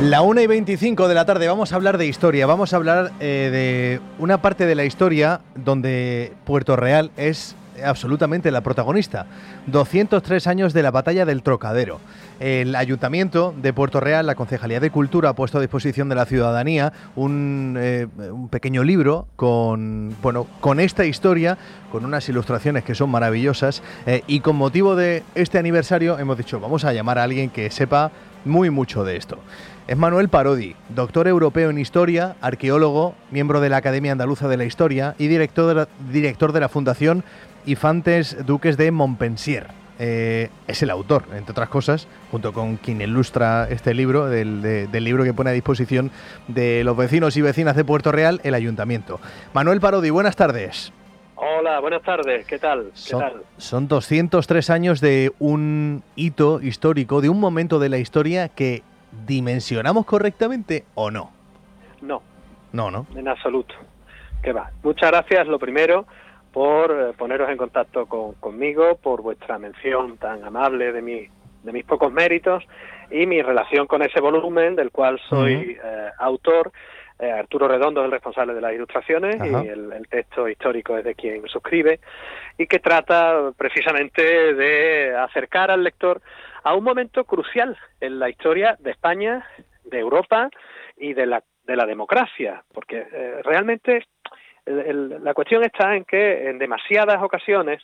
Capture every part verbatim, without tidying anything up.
La una y veinticinco de la tarde, vamos a hablar de historia, vamos a hablar eh, de una parte de la historia donde Puerto Real es absolutamente la protagonista. doscientos tres años de la batalla del Trocadero. El Ayuntamiento de Puerto Real, la Concejalía de Cultura, ha puesto a disposición de la ciudadanía un, eh, un pequeño libro con, bueno, con esta historia, con unas ilustraciones que son maravillosas, eh, y con motivo de este aniversario hemos dicho, vamos a llamar a alguien que sepa muy mucho de esto. Es Manuel Parodi, doctor europeo en Historia, arqueólogo, miembro de la Academia Andaluza de la Historia y director de la, director de la Fundación Infantes Duques de Montpensier. Eh, es el autor, entre otras cosas, junto con quien ilustra este libro, del, de, del libro que pone a disposición de los vecinos y vecinas de Puerto Real, el Ayuntamiento. Manuel Parodi, buenas tardes. Hola, buenas tardes, ¿qué tal? ¿Qué son, tal? Son doscientos tres años de un hito histórico, de un momento de la historia que ¿dimensionamos correctamente o no? No. No, ¿no? En absoluto. ¿Qué va? Muchas gracias, lo primero, por eh, poneros en contacto con, conmigo, por vuestra mención tan amable de, mi, de mis pocos méritos y mi relación con ese volumen del cual soy uh-huh. eh, autor. Eh, Arturo Redondo es el responsable de las ilustraciones. Ajá. Y el, el texto histórico es de quien suscribe, y que trata precisamente de acercar al lector a un momento crucial en la historia de España, de Europa y de la de la democracia, porque eh, realmente el, el, la cuestión está en que en demasiadas ocasiones,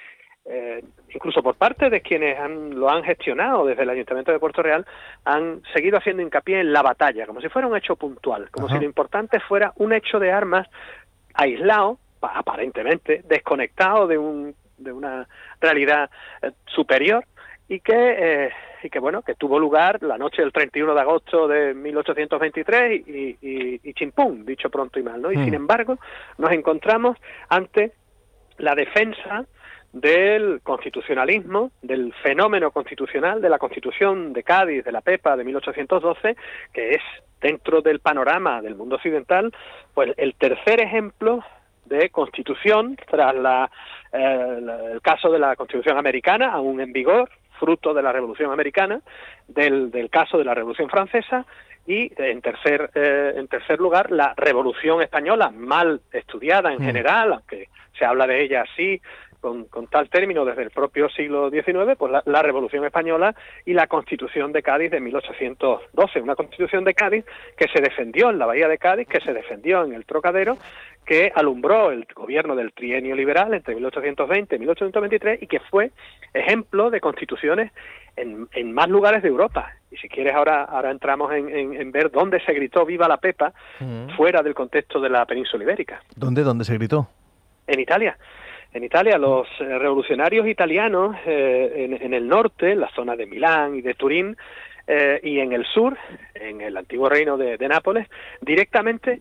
eh, incluso por parte de quienes han, lo han gestionado desde el Ayuntamiento de Puerto Real, han seguido haciendo hincapié en la batalla, como si fuera un hecho puntual, como Ajá. si lo importante fuera un hecho de armas aislado, aparentemente desconectado de un de una realidad eh, superior, y que eh, y que bueno que tuvo lugar la noche del treinta y uno de agosto de mil ochocientos veintitrés y, y, y chimpún, dicho pronto y mal, ¿no? Y mm. sin embargo nos encontramos ante la defensa del constitucionalismo, del fenómeno constitucional, de la Constitución de Cádiz, de la Pepa de mil ochocientos doce, que es, dentro del panorama del mundo occidental, pues el tercer ejemplo de constitución tras la, eh, el caso de la Constitución americana, aún en vigor, fruto de la Revolución Americana, del, del caso de la Revolución Francesa, y en tercer eh, en tercer lugar la Revolución Española, mal estudiada en mm. general, aunque se habla de ella así, con, con tal término desde el propio siglo diecinueve, pues la, la Revolución Española y la Constitución de Cádiz de mil ochocientos doce, una Constitución de Cádiz que se defendió en la Bahía de Cádiz, que se defendió en el Trocadero, que alumbró el gobierno del trienio liberal entre mil ochocientos veinte y mil ochocientos veintitrés, y que fue ejemplo de constituciones en, en más lugares de Europa. Y si quieres ahora ahora entramos en, en, en ver dónde se gritó ¡Viva la Pepa! Uh-huh. Fuera del contexto de la península ibérica. ¿Dónde, dónde se gritó? En Italia. En Italia, los eh, revolucionarios italianos eh, en, en el norte, en la zona de Milán y de Turín, eh, y en el sur, en el antiguo reino de, de Nápoles, directamente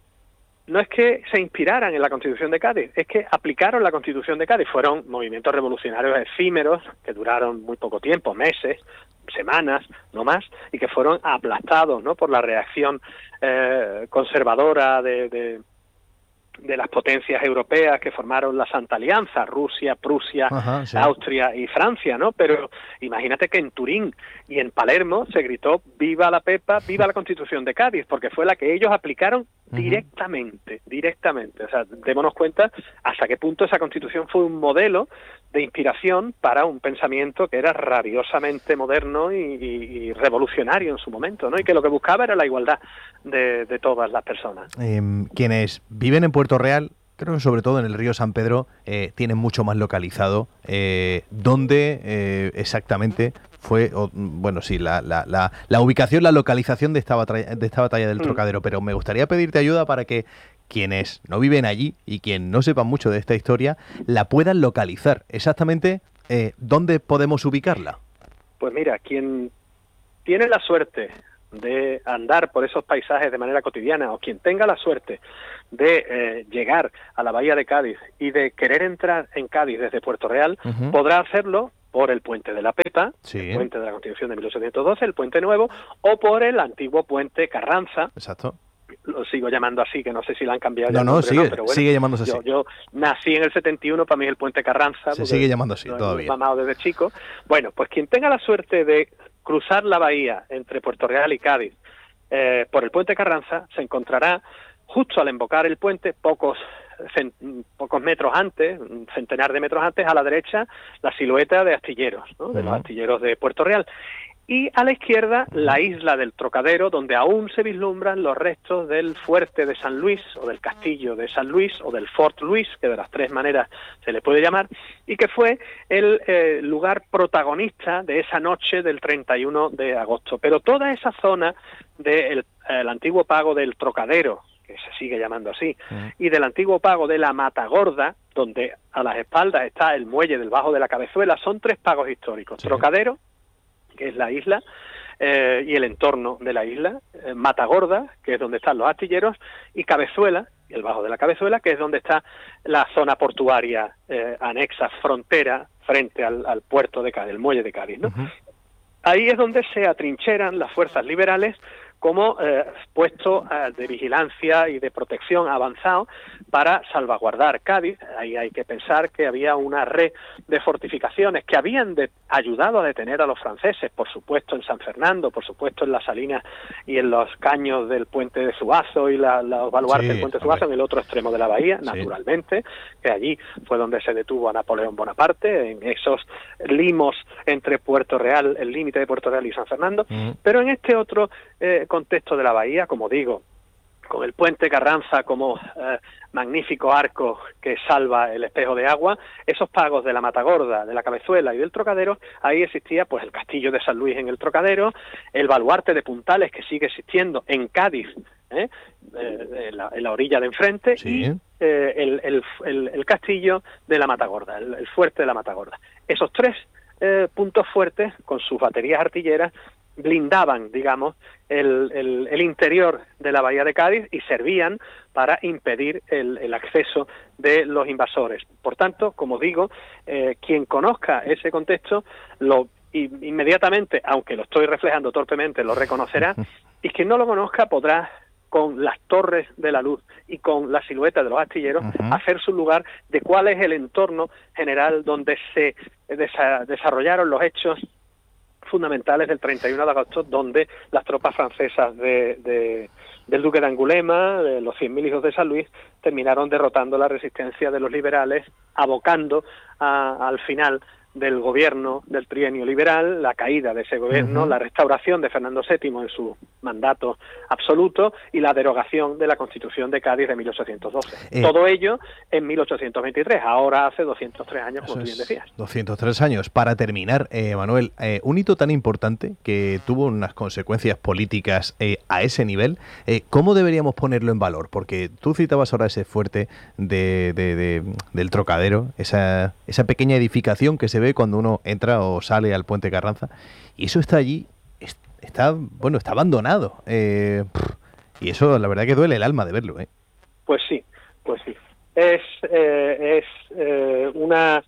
no es que se inspiraran en la Constitución de Cádiz, es que aplicaron la Constitución de Cádiz. Fueron movimientos revolucionarios efímeros que duraron muy poco tiempo, meses, semanas, no más, y que fueron aplastados, ¿no?, por la reacción eh, conservadora de, de de las potencias europeas que formaron la Santa Alianza, Rusia, Prusia, Ajá, sí. Austria y Francia, ¿no? Pero imagínate que en Turín y en Palermo se gritó ¡Viva la Pepa! ¡Viva la Constitución de Cádiz! Porque fue la que ellos aplicaron directamente, uh-huh. directamente. O sea, démonos cuenta hasta qué punto esa Constitución fue un modelo de inspiración para un pensamiento que era rabiosamente moderno y, y, y revolucionario en su momento, ¿no? Y que lo que buscaba era la igualdad de, de todas las personas. Eh, quienes viven en Puerto Real, creo que sobre todo en el río San Pedro, eh, tienen mucho más localizado eh, dónde eh, exactamente fue, o, bueno, sí, la, la, la, la ubicación, la localización de esta batalla, de esta batalla del mm. Trocadero, pero me gustaría pedirte ayuda para que quienes no viven allí y quien no sepan mucho de esta historia la puedan localizar. Exactamente, eh, ¿dónde podemos ubicarla? Pues mira, quien tiene la suerte de andar por esos paisajes de manera cotidiana, o quien tenga la suerte de eh, llegar a la Bahía de Cádiz y de querer entrar en Cádiz desde Puerto Real, uh-huh. podrá hacerlo por el Puente de la Pepa, sí. el Puente de la Constitución de mil ochocientos doce, el Puente Nuevo, o por el antiguo Puente Carranza. Exacto. Lo sigo llamando así, que no sé si la han cambiado. No, ya no, nombre, sigue, no, pero bueno, sigue llamándose así. Yo, yo nací en el setenta y uno, para mí es el Puente Carranza. Se sigue llamando así, lo todavía. He mamado desde chico. Bueno, pues quien tenga la suerte de cruzar la bahía entre Puerto Real y Cádiz, eh, por el puente Carranza, se encontrará justo al embocar el puente, pocos, cent, pocos metros antes, un centenar de metros antes, a la derecha, la silueta de astilleros, ¿no? De los astilleros de Puerto Real. Y a la izquierda, la isla del Trocadero, donde aún se vislumbran los restos del fuerte de San Luis, o del castillo de San Luis, o del Fort Luis, que de las tres maneras se le puede llamar, y que fue el eh, lugar protagonista de esa noche del treinta y uno de agosto. Pero toda esa zona del el antiguo pago del Trocadero, que se sigue llamando así, uh-huh. y del antiguo pago de la Matagorda, donde a las espaldas está el muelle del Bajo de la Cabezuela, son tres pagos históricos. Sí. Trocadero, que es la isla, eh, y el entorno de la isla, eh, Matagorda, que es donde están los astilleros, y Cabezuela, el Bajo de la Cabezuela, que es donde está la zona portuaria eh, anexa, frontera, frente al, al puerto de Cádiz, el muelle de Cádiz, ¿no? Uh-huh. Ahí es donde se atrincheran las fuerzas liberales como eh, puesto eh, de vigilancia y de protección avanzado para salvaguardar Cádiz. Ahí hay que pensar que había una red de fortificaciones que habían de, ayudado a detener a los franceses, por supuesto en San Fernando, por supuesto en las salinas y en los caños del puente de Zuazo y la, los baluartes sí, del puente de Zuazo, en el otro extremo de la bahía, sí. naturalmente, que allí fue donde se detuvo a Napoleón Bonaparte, en esos limos entre Puerto Real, el límite de Puerto Real y San Fernando, uh-huh. pero en este otro eh, contexto de la bahía, como digo, con el puente Carranza como eh, magnífico arco que salva el espejo de agua, esos pagos de la Matagorda, de la Cabezuela y del Trocadero, ahí existía pues el castillo de San Luis en el Trocadero, el baluarte de Puntales que sigue existiendo en Cádiz, ¿eh? Eh, en, la, en la orilla de enfrente, sí. y eh, el, el, el, el castillo de la Matagorda, el, el fuerte de la Matagorda. Esos tres eh, puntos fuertes, con sus baterías artilleras, blindaban, digamos, el, el, el interior de la bahía de Cádiz y servían para impedir el, el acceso de los invasores. Por tanto, como digo, eh, quien conozca ese contexto, lo y, inmediatamente, aunque lo estoy reflejando torpemente, lo reconocerá, y quien no lo conozca podrá, con las torres de la luz y con la silueta de los astilleros, uh-huh. hacer su lugar de cuál es el entorno general donde se desa- desarrollaron los hechos fundamentales del treinta y uno de agosto, donde las tropas francesas de, de, del duque de Angulema, de los cien mil hijos de San Luis, terminaron derrotando la resistencia de los liberales, abocando a, al final del gobierno del trienio liberal, la caída de ese gobierno, uh-huh. la restauración de Fernando séptimo en su mandato absoluto y la derogación de la Constitución de Cádiz de mil ochocientos doce. Eh, Todo ello en mil ochocientos veintitrés, ahora hace doscientos tres años, como tú bien decías. doscientos tres años. Para terminar, eh, Manuel, eh, un hito tan importante que tuvo unas consecuencias políticas eh, a ese nivel, eh, ¿cómo deberíamos ponerlo en valor? Porque tú citabas ahora ese fuerte de, de, de, del Trocadero, esa, esa pequeña edificación que se ve cuando uno entra o sale al puente Carranza, y eso está allí, está, bueno, está abandonado, eh, y eso la verdad que duele el alma de verlo, ¿eh? Pues sí, pues sí. Es, eh, es eh, una,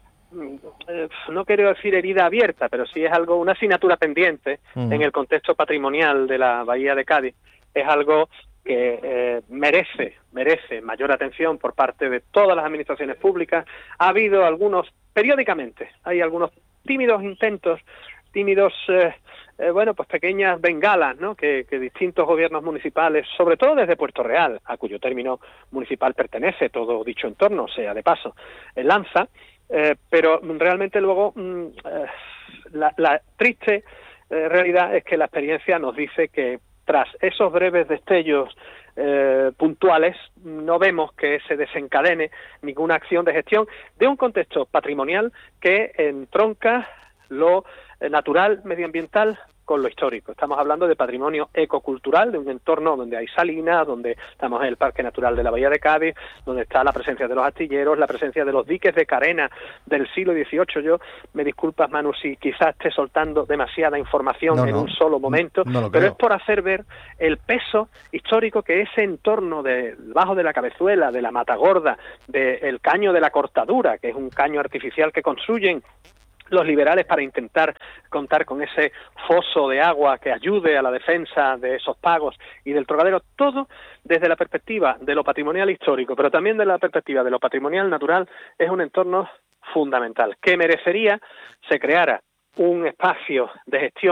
eh, no quiero decir herida abierta, pero sí es algo, una asignatura pendiente uh-huh. en el contexto patrimonial de la bahía de Cádiz. Es algo que eh, merece, merece mayor atención por parte de todas las administraciones públicas. Ha habido algunos, periódicamente, hay algunos tímidos intentos, tímidos, eh, eh, bueno, pues pequeñas bengalas, ¿no?, que, que distintos gobiernos municipales, sobre todo desde Puerto Real, a cuyo término municipal pertenece todo dicho entorno, sea de paso, eh, lanza, eh, pero realmente luego mm, eh, la, la triste eh, realidad es que la experiencia nos dice que tras esos breves destellos eh, puntuales, no vemos que se desencadene ninguna acción de gestión de un contexto patrimonial que entronca lo natural, medioambiental, con lo histórico. Estamos hablando de patrimonio ecocultural, de un entorno donde hay salinas, donde estamos en el Parque Natural de la Bahía de Cádiz, donde está la presencia de los astilleros, la presencia de los diques de carena del siglo dieciocho. Yo, me disculpas, Manu, si quizás esté soltando demasiada información no, en no, un solo momento, no, no pero es por hacer ver el peso histórico que ese entorno del Bajo de la Cabezuela, de la Matagorda, del Caño de la Cortadura, que es un caño artificial que construyen los liberales para intentar contar con ese foso de agua que ayude a la defensa de esos pagos y del Trocadero, todo desde la perspectiva de lo patrimonial histórico, pero también de la perspectiva de lo patrimonial natural, es un entorno fundamental, que merecería se creara un espacio de gestión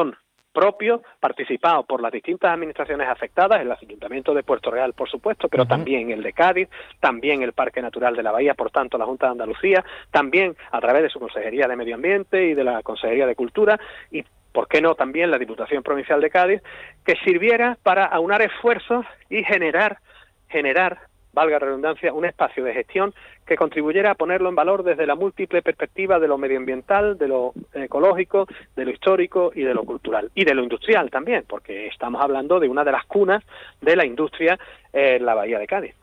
propio, participado por las distintas administraciones afectadas, el Ayuntamiento de Puerto Real, por supuesto, pero uh-huh. también el de Cádiz, también el Parque Natural de la Bahía, por tanto la Junta de Andalucía, también a través de su Consejería de Medio Ambiente y de la Consejería de Cultura, y ¿por qué no también la Diputación Provincial de Cádiz, que sirviera para aunar esfuerzos y generar, generar, valga la redundancia, un espacio de gestión que contribuyera a ponerlo en valor desde la múltiple perspectiva de lo medioambiental, de lo ecológico, de lo histórico y de lo cultural. Y de lo industrial también, porque estamos hablando de una de las cunas de la industria en la Bahía de Cádiz.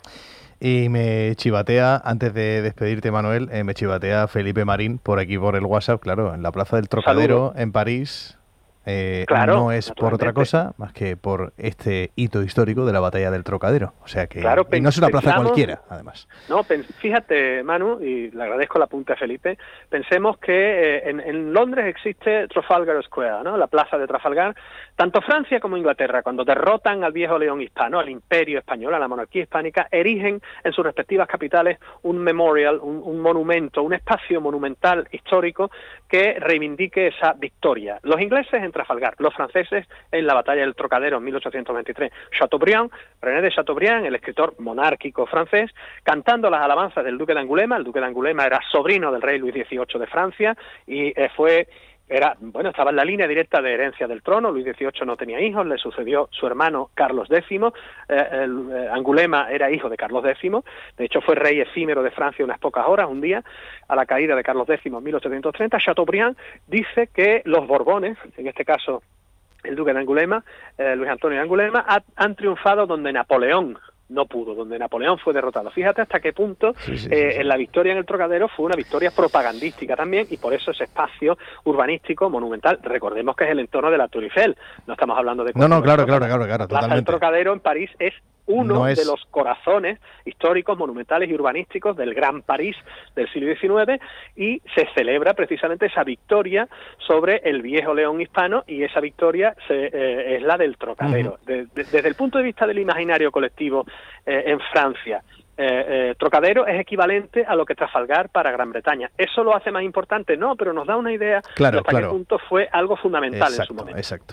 Y me chivatea, antes de despedirte, Manuel, eh, me chivatea Felipe Marín por aquí por el WhatsApp, claro, en la Plaza del Trocadero, Saludo. en París. Eh, claro, no es por otra cosa más que por este hito histórico de la batalla del Trocadero. O sea que claro, y no es una plaza cualquiera, además. No, fíjate, Manu, y le agradezco el apunte a Felipe, pensemos que eh, en, en Londres existe Trafalgar Square, ¿no? La plaza de Trafalgar. Tanto Francia como Inglaterra, cuando derrotan al viejo león hispano, al imperio español, a la monarquía hispánica, erigen en sus respectivas capitales un memorial, un, un monumento, un espacio monumental histórico que reivindique esa victoria. Los ingleses en Trafalgar, los franceses en la batalla del Trocadero en mil ochocientos veintitrés. Chateaubriand, René de Chateaubriand, el escritor monárquico francés, cantando las alabanzas del duque de Angulema. El duque de Angulema era sobrino del rey Luis dieciocho de Francia y eh, fue... Era, bueno, estaba en la línea directa de herencia del trono. Luis dieciocho no tenía hijos, le sucedió su hermano Carlos décimo. Eh, el, eh, Angulema era hijo de Carlos décimo, de hecho fue rey efímero de Francia unas pocas horas, un día, a la caída de Carlos décimo en mil ochocientos treinta. Chateaubriand dice que los Borbones, en este caso el duque de Angulema, eh, Luis Antonio de Angulema, ha, han triunfado donde Napoleón no pudo, donde Napoleón fue derrotado. Fíjate hasta qué punto sí, sí, eh, sí, sí. en la victoria en el Trocadero fue una victoria propagandística también, y por eso ese espacio urbanístico monumental, recordemos que es el entorno de la Tour Eiffel, no estamos hablando de... No, no, claro, claro, claro, claro, la Plaza del Trocadero en París es uno no es... de los corazones históricos, monumentales y urbanísticos del Gran París del siglo diecinueve, y se celebra precisamente esa victoria sobre el viejo león hispano, y esa victoria se, eh, es la del Trocadero. Uh-huh. de, de, desde el punto de vista del imaginario colectivo eh, en Francia, Eh, eh, Trocadero es equivalente a lo que Trafalgar para Gran Bretaña. ¿Eso lo hace más importante? No, pero nos da una idea claro, de hasta claro. qué punto fue algo fundamental exacto, en su momento. Exacto.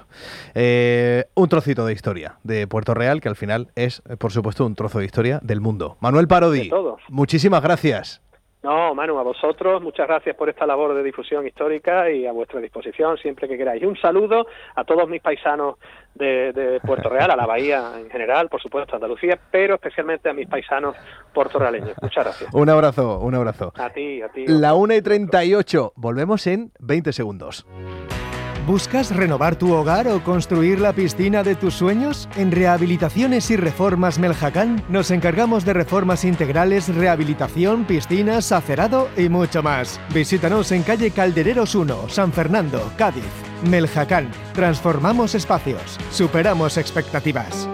Eh, un trocito de historia de Puerto Real, que al final es, por supuesto, un trozo de historia del mundo. Manuel Parodi, muchísimas gracias. No, Manu, a vosotros, muchas gracias por esta labor de difusión histórica y a vuestra disposición siempre que queráis. Un saludo a todos mis paisanos de, de Puerto Real, a la Bahía en general, por supuesto, a Andalucía, pero especialmente a mis paisanos puertorrealeños. Muchas gracias. Un abrazo, un abrazo. A ti, a ti. La una y treinta y ocho, volvemos en veinte segundos. ¿Buscas renovar tu hogar o construir la piscina de tus sueños? En Rehabilitaciones y Reformas Meljacán nos encargamos de reformas integrales, rehabilitación, piscinas, acerado y mucho más. Visítanos en calle Caldereros uno, San Fernando, Cádiz. Meljacán. Transformamos espacios. Superamos expectativas.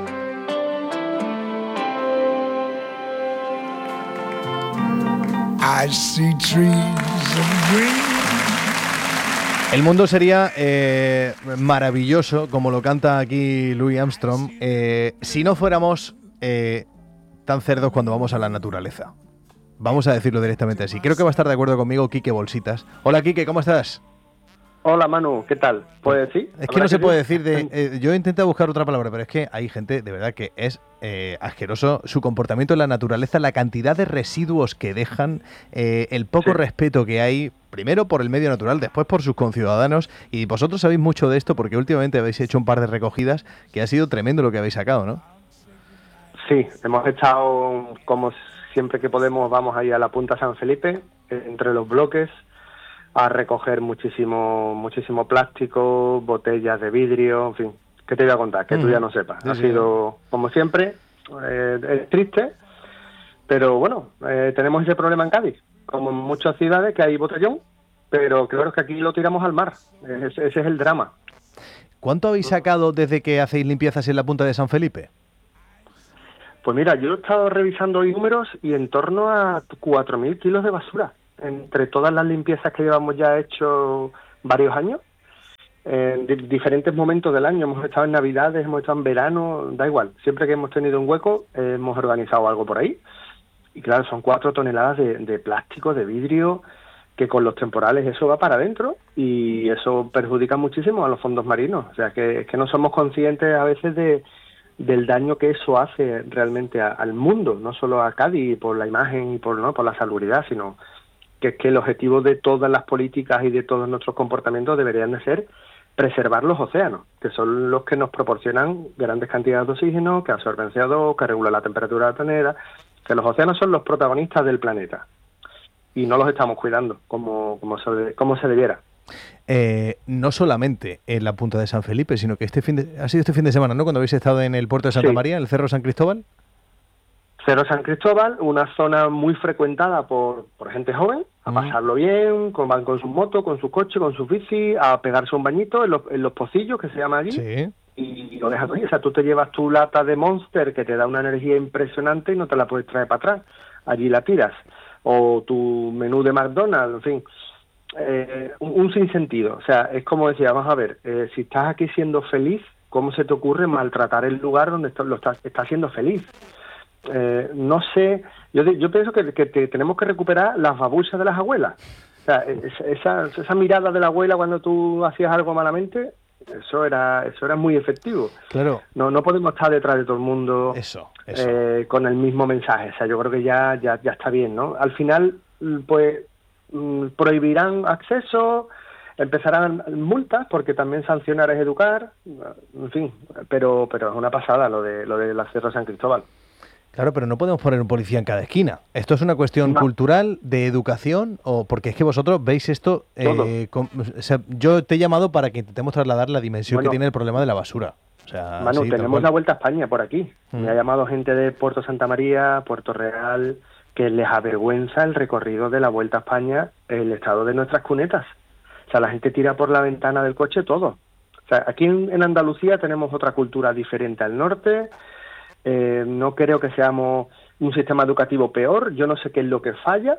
I see trees of green. El mundo sería eh, maravilloso, como lo canta aquí Louis Armstrong, eh, si no fuéramos eh, tan cerdos cuando vamos a la naturaleza. Vamos a decirlo directamente así. Creo que va a estar de acuerdo conmigo Quique Bolsitas. Hola Quique, ¿cómo estás? Hola Manu, ¿qué tal? Pues sí. Es que no se puede decir de... Eh, yo he intentado buscar otra palabra, pero es que hay gente de verdad que es eh, asqueroso su comportamiento en la naturaleza, la cantidad de residuos que dejan, eh, el poco sí. respeto que hay, primero por el medio natural, después por sus conciudadanos, y vosotros sabéis mucho de esto porque últimamente habéis hecho un par de recogidas que ha sido tremendo lo que habéis sacado, ¿no? Sí, hemos estado, como siempre que podemos, vamos ahí a la Punta San Felipe, entre los bloques, a recoger muchísimo muchísimo plástico, botellas de vidrio, en fin, ¿qué te voy a contar? Que mm. tú ya no sepas. Sí, ha sí. sido, como siempre, eh, es triste, pero bueno, eh, tenemos ese problema en Cádiz, como en muchas ciudades que hay botellón, pero creo que aquí lo tiramos al mar, ese, ese es el drama. ¿Cuánto habéis sacado desde que hacéis limpiezas en la Punta de San Felipe? Pues mira, yo he estado revisando hoy números y en torno a cuatro mil kilos de basura. Entre todas las limpiezas que llevamos ya hecho varios años, en di- diferentes momentos del año, hemos estado en Navidades, hemos estado en verano, da igual, siempre que hemos tenido un hueco eh, hemos organizado algo por ahí, y claro, son cuatro toneladas de, de plástico, de vidrio, que con los temporales eso va para adentro y eso perjudica muchísimo a los fondos marinos. O sea, que, que no somos conscientes a veces de del daño que eso hace realmente a, al mundo, no solo a Cádiz por la imagen y por no por la salubridad, sino que es que el objetivo de todas las políticas y de todos nuestros comportamientos deberían de ser preservar los océanos, que son los que nos proporcionan grandes cantidades de oxígeno, que absorben C O dos, que regulan la temperatura del planeta, que los océanos son los protagonistas del planeta y no los estamos cuidando como, como, se, como se debiera. Eh, no solamente en la punta de San Felipe, sino que este fin de, ha sido este fin de semana, ¿no? Cuando habéis estado en el puerto de Santa Sí. María, en el Cerro San Cristóbal. Cerro San Cristóbal, una zona muy frecuentada por, por gente joven, a Mm. pasarlo bien, con, van con sus motos, con sus coches, con sus bici, a pegarse un bañito en los, en los pocillos, que se llama allí, Sí. y lo dejas ahí. O sea, tú te llevas tu lata de Monster, que te da una energía impresionante y no te la puedes traer para atrás. Allí la tiras. O tu menú de McDonald's, en fin. Eh, un, un sinsentido. O sea, es como decía, vamos a ver, eh, si estás aquí siendo feliz, ¿cómo se te ocurre maltratar el lugar donde está, lo estás, estás siendo feliz? Eh, no sé, yo, yo pienso que, que, que tenemos que recuperar las babusas de las abuelas. O sea, esa, esa mirada de la abuela cuando tú hacías algo malamente, eso era eso era muy efectivo. Claro. No no podemos estar detrás de todo el mundo Eso, eso. eh, con el mismo mensaje. O sea, yo creo que ya ya, ya está bien, ¿no? Al final, pues, mm, prohibirán acceso, empezarán multas, porque también sancionar es educar, en fin, pero pero es una pasada lo de lo de la Cerro San Cristóbal. Claro, pero no podemos poner un policía en cada esquina. ¿Esto es una cuestión No. cultural, de educación? O porque es que vosotros veis esto... eh, con- o sea, yo te he llamado para que intentemos trasladar la dimensión Bueno. que tiene el problema de la basura. O sea, Manu, sí, tal tenemos cual. la Vuelta a España por aquí. Mm. Me ha llamado gente de Puerto Santa María, Puerto Real, que les avergüenza el recorrido de la Vuelta a España, el estado de nuestras cunetas. O sea, la gente tira por la ventana del coche todo. O sea, aquí en, en Andalucía tenemos otra cultura diferente al norte. Eh, no creo que seamos un sistema educativo peor. Yo no sé qué es lo que falla,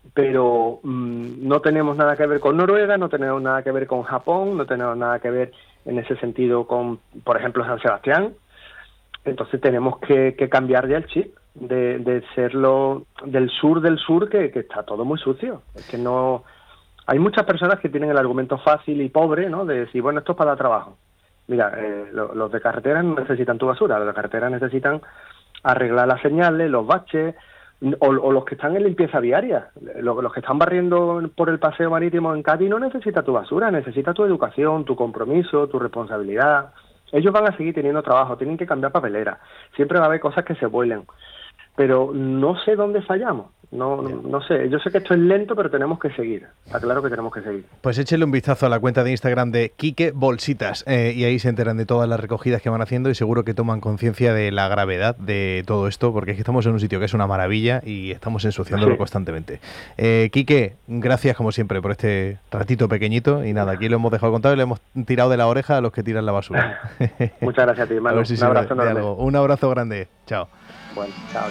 pero mmm, no tenemos nada que ver con Noruega, no tenemos nada que ver con Japón, no tenemos nada que ver en ese sentido con, por ejemplo, San Sebastián. Entonces tenemos que, que cambiar ya el chip de, de serlo del sur del sur, que, que está todo muy sucio. Es que no... Hay muchas personas que tienen el argumento fácil y pobre, ¿no? De decir, bueno, esto es para dar trabajo. Mira, eh, lo, los de carretera no necesitan tu basura, los de carretera necesitan arreglar las señales, los baches, o, o los que están en limpieza diaria. Los, los que están barriendo por el paseo marítimo en Cádiz no necesita tu basura, necesita tu educación, tu compromiso, tu responsabilidad. Ellos van a seguir teniendo trabajo, tienen que cambiar papelera. Siempre va a haber cosas que se vuelen. Pero no sé dónde fallamos. No, no, no sé. Yo sé que esto es lento, pero tenemos que seguir. Está claro que tenemos que seguir. Pues échele un vistazo a la cuenta de Instagram de Quique Bolsitas eh, y ahí se enteran de todas las recogidas que van haciendo y seguro que toman conciencia de la gravedad de todo esto, porque es que estamos en un sitio que es una maravilla y estamos ensuciándolo Sí. constantemente. Eh, Quique, gracias como siempre por este ratito pequeñito y nada, aquí lo hemos dejado contado y le hemos tirado de la oreja a los que tiran la basura. Muchas gracias a ti, A Manu. ver si Un sirve abrazo de enorme. algo. Un abrazo grande. Chao. Bueno, chao.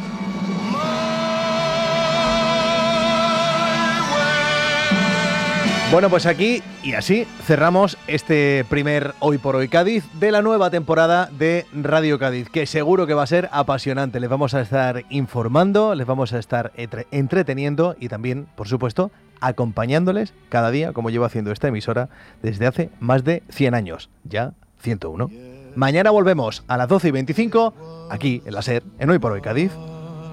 Bueno, pues aquí y así cerramos este primer Hoy por Hoy Cádiz de la nueva temporada de Radio Cádiz, que seguro que va a ser apasionante. Les vamos a estar informando, les vamos a estar entre- entreteniendo y también, por supuesto, acompañándoles cada día, como llevo haciendo esta emisora desde hace más de cien años, ya ciento uno. Mañana volvemos a las doce y veinticinco, aquí en la SER, en Hoy por Hoy Cádiz.